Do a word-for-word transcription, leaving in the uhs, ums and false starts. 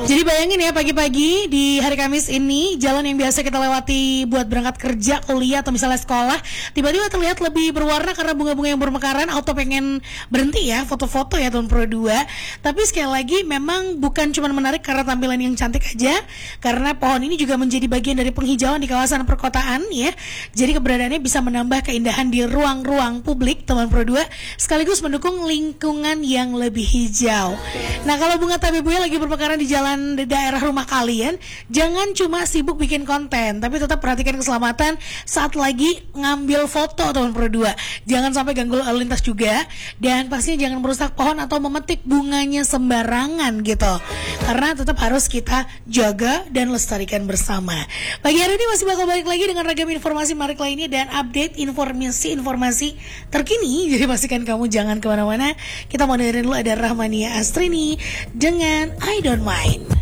Jadi bayangin ya, pagi-pagi di hari Kamis ini, jalan yang biasa kita lewati buat berangkat kerja, kuliah, atau misalnya sekolah, tiba-tiba terlihat lebih berwarna karena bunga-bunga yang bermekaran. Auto pengen berhenti ya, foto-foto ya tahun Pro dua. Tapi sekali lagi memang bukan cuma menarik karena tampilan yang cantik aja, karena pohon ini juga menjadi bagian dari penghijauan di kawasan perkotaan ya. Jadi keberadaannya bisa menambah keindahan di ruang-ruang publik teman Pro dua, sekaligus mendukung lingkungan yang lebih hijau. Nah, kalau bunga tabebuya lagi bermekaran di jalan di daerah rumah kalian, jangan cuma sibuk bikin konten, tapi tetap perhatikan keselamatan saat lagi ngambil foto teman Pro dua. Jangan sampai ganggu lalu lintas juga, dan pastinya jangan merusak pohon atau memetik bunganya sembarangan gitu, karena tetap harus kita jaga dan lestarikan bersama. Pagi hari ini masih bakal balik lagi dengan ragam informasi menarik lainnya dan update informasi-informasi terkini. Jadi pastikan kamu jangan kemana-mana. Kita mau dengerin dulu ada Rahmania Astrini dengan I Don't Mind.